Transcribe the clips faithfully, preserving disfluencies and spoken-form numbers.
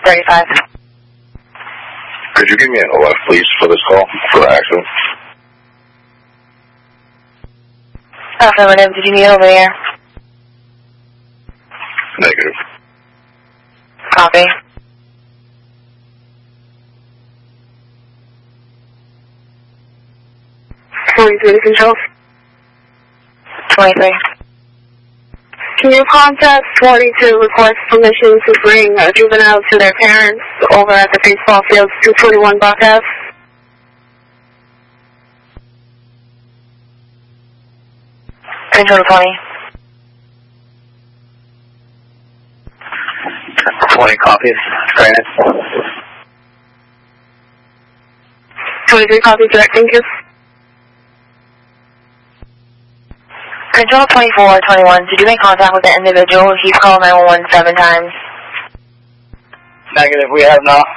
thirty-five. Could you give me an O F, please, for this call, for the accident? Affirmative. Did you need over there? Negative. Copy. twenty-three control. twenty-three. Can you contact twenty to request permission to bring a juvenile to their parents over at the baseball fields, two twenty-one Buck Ave? Control twenty. twenty copies. Granted. twenty-three copies, direct, thank you. Control twenty-four, twenty-one. Did you make contact with the individual? He's called nine one one seven times. Negative, we have not.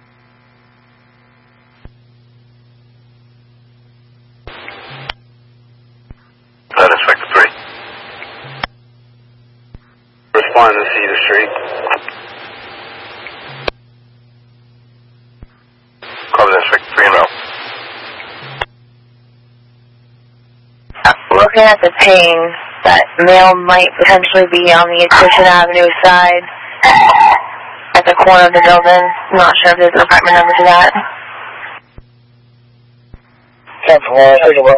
That is Victor three. Respond to Cedar Street. Copy, that's Victor three and out. Looking at the pain, that male might potentially be on the Acushnet Avenue side at the corner of the building. I'm not sure if there's an apartment number to that. ten for one, thirty-one.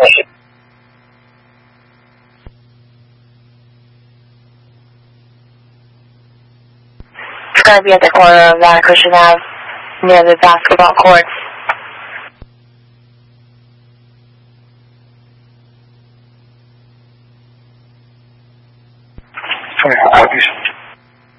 It's going to be at the corner of that Acushnet Ave near the basketball courts. twenty-four copies.